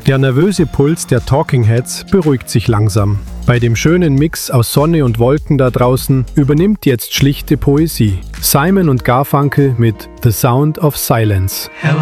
Der nervöse Puls der Talking Heads beruhigt sich langsam. Bei dem schönen Mix aus Sonne und Wolken da draußen übernimmt jetzt schlichte Poesie. Simon und Garfunkel mit The Sound of Silence. Hello